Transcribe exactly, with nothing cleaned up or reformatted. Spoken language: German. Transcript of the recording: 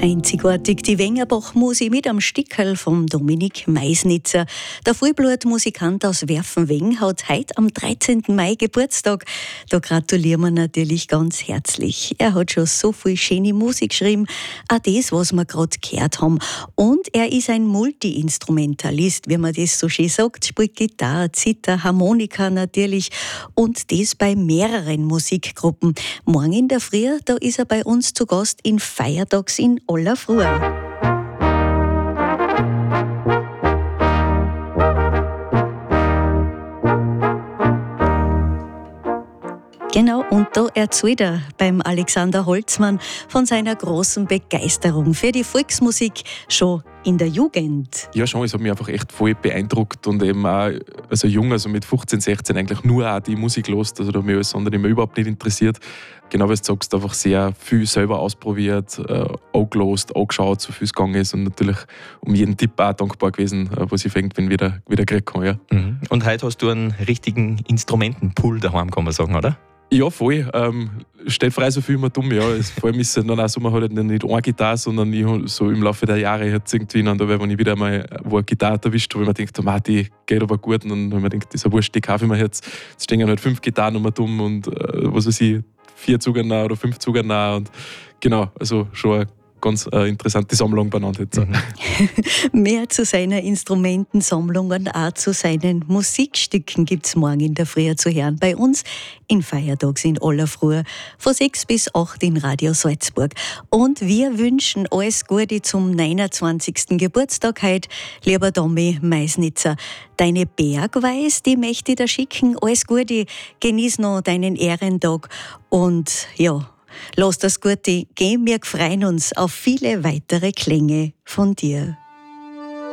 Einzigartig die Wengerbach-Musik mit am Stickerl vom Dominik Meisnitzer. Der Vollblutmusikant aus Werfenweng hat heute am dreizehnten Mai Geburtstag. Da gratulieren wir natürlich ganz herzlich. Er hat schon so viel schöne Musik geschrieben, auch das, was wir gerade gehört haben. Und er ist ein Multi-Instrumentalist, wie man das so schön sagt. Spielt Gitarre, Zither, Harmonika natürlich und das bei mehreren Musikgruppen. Morgen in der Früh, da ist er bei uns zu Gast in Feiertags in aller Früh. Genau, und da erzählt er beim Alexander Holzmann von seiner großen Begeisterung für die Volksmusik schon in der Jugend. Ja schon, es hat mich einfach echt voll beeindruckt und eben auch als jung, also mit fünfzehn, sechzehn eigentlich nur auch die Musik gehört, also da hat mich alles andere immer überhaupt nicht interessiert. Genau wie du sagst, einfach sehr viel selber ausprobiert, äh, angelost, angeschaut, so viel es gegangen ist und natürlich um jeden Tipp auch dankbar gewesen, was ich irgendwann wieder, wieder gekriegt habe. Ja. Mhm. Und heute hast du einen richtigen Instrumentenpool daheim, kann man sagen, oder? Ja, voll. Ähm, steht frei so viel immer dumm. Ja. Es, vor allem ist es dann auch so, man hat halt nicht eine Gitarre, sondern ich, so im Laufe der Jahre hat es irgendwie dann, da, wenn ich wieder mal wo eine Gitarre erwischt habe, wo ich mir denke, die geht aber gut. Und dann habe ich mir gedacht, das ist ja wurscht, die kaufe ich mir jetzt. Jetzt stehen halt fünf Gitarren um dumm und äh, was weiß ich, vier Zugern oder fünf Zugern und genau, also schon eine ganz äh, interessante Sammlung benannt jetzt. Mhm. Mehr zu seiner Instrumentensammlung und auch zu seinen Musikstücken gibt es morgen in der Früh zu hören. Bei uns in Feiertags in aller Früh von sechs bis acht in Radio Salzburg. Und wir wünschen alles Gute zum neunundzwanzigsten Geburtstag heute, lieber Domi Meisnitzer. Deine Bergweis, die möchte ich dir schicken. Alles Gute, genieß noch deinen Ehrentag und ja, lass das Gute gehen. Wir freuen uns auf viele weitere Klänge von dir.